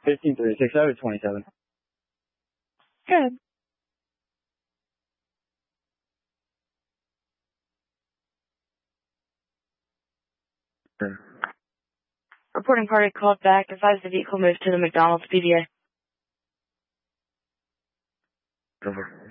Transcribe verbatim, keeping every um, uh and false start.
fifteen three, six out of twenty-seven. Good. Sure. Reporting party called back. Advise the vehicle moves to the McDonald's P D A. Over.